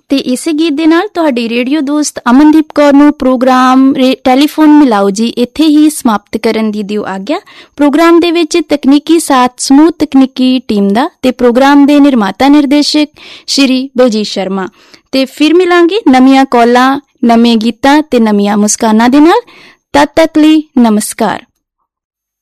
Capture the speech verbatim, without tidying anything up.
ਤੇ ਇਸੇ ਗੀਤ ਦੇ ਨਾਲ ਤੁਹਾਡੀ ਰੇਡੀਓ ਦੋਸਤ ਅਮਨਦੀਪ ਕੌਰ ਨੂੰ ਪ੍ਰੋਗਰਾਮ ਟੈਲੀਫੋਨ ਮਿਲਾਓ ਜੀ ਇੱਥੇ ਹੀ ਸਮਾਪਤ ਕਰਨ ਦੀ ਦਿਓ ਆਗਿਆ। ਪ੍ਰੋਗਰਾਮ ਦੇ ਵਿੱਚ ਤਕਨੀਕੀ ਸਾਥ ਸਮੂਹ ਤਕਨੀਕੀ ਟੀਮ ਦਾ ਤੇ ਪ੍ਰੋਗਰਾਮ ਦੇ ਨਿਰਮਾਤਾ ਨਿਰਦੇਸ਼ਕ ਸ਼੍ਰੀ ਬਲਜੀਤ ਸ਼ਰਮਾ। ਤੇ ਫਿਰ ਮਿਲਾਂਗੇ ਨਵੀਆਂ ਕਾਲਾਂ, ਨਵੇਂ ਗੀਤਾਂ ਤੇ ਨਵੀਆਂ ਮੁਸਕਾਨਾਂ ਦੇ ਨਾਲ। ਤਦ ਤੱਕ ਲਈ ਨਮਸਕਾਰ।